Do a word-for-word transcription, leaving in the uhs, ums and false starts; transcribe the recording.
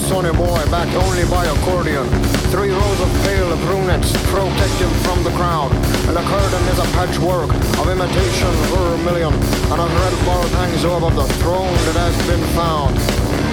sonny boy, backed only by accordion. Three rows of pale brunettes protect him from the crowd, and the curtain is a patchwork of imitation vermilion, and a red bolt hangs over the throne that has been found.